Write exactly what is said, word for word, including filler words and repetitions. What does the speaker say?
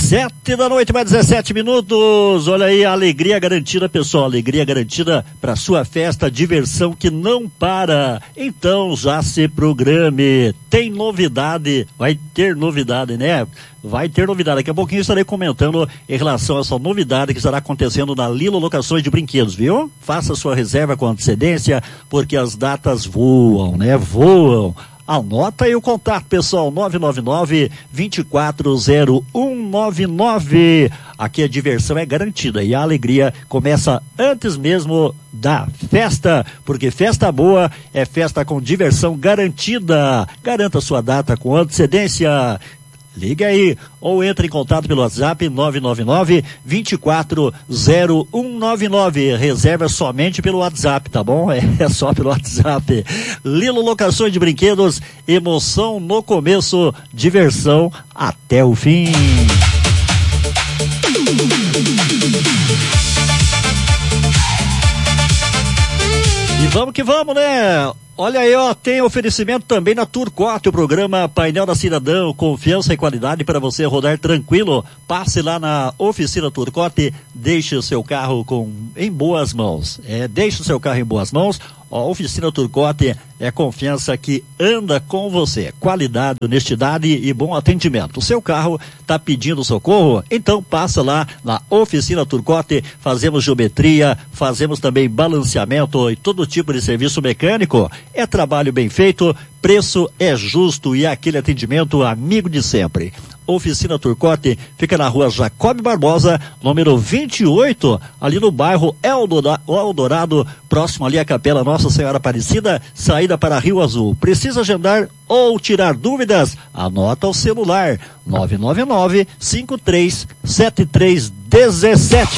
Sete da noite, mais dezessete minutos. Olha aí, a alegria garantida, pessoal. Alegria garantida para sua festa, diversão que não para. Então já se programe. Tem novidade, vai ter novidade, né? Vai ter novidade. Daqui a pouquinho eu estarei comentando em relação a essa novidade que estará acontecendo na Lilo Locações de Brinquedos, viu? Faça sua reserva com antecedência, porque as datas voam, né? Voam. Anota aí o contato, pessoal, nove nove nove, dois quatro zero, um nove nove. Aqui a diversão é garantida e a alegria começa antes mesmo da festa, porque festa boa é festa com diversão garantida. Garanta sua data com antecedência. Liga aí, ou entre em contato pelo WhatsApp nove nove nove, dois quatro zero, um nove nove. Reserva somente pelo WhatsApp, tá bom? É, é só pelo WhatsApp. Lilo Locações de Brinquedos, emoção no começo, diversão até o fim. E vamos que vamos, né? Olha aí, ó, tem oferecimento também na Turcotte, o programa Painel da Cidadão, confiança e qualidade para você rodar tranquilo. Passe lá na oficina Turcotte, deixe o seu carro com, em boas mãos. É, deixe o seu carro em boas mãos. Ó, a oficina Turcotte é confiança que anda com você. Qualidade, honestidade e bom atendimento. O seu carro está pedindo socorro? Então passa lá na oficina Turcotte. Fazemos geometria, fazemos também balanceamento e todo tipo de serviço mecânico. É trabalho bem feito, preço é justo e é aquele atendimento amigo de sempre. Oficina Turcotte fica na rua Jacob Barbosa, número vinte e oito, ali no bairro Eldorado, próximo ali à Capela Nossa Senhora Aparecida, saída para Rio Azul. Precisa agendar ou tirar dúvidas? Anota o celular nove nove nove, cinco três sete três um sete.